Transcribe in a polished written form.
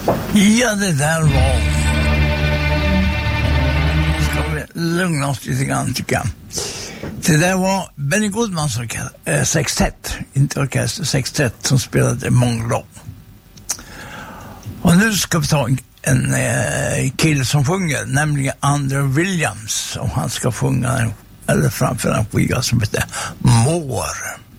Ja, det där var... Ska vi lugna oss lite grann, tycker jag. Det där var Benny Goodmans sextett, inte orkester, sextett som spelade Mongo. Och nu ska vi ta en kille som sjunger, nämligen Andrew Williams, och han ska sjunga eller framföra en skiva som heter More.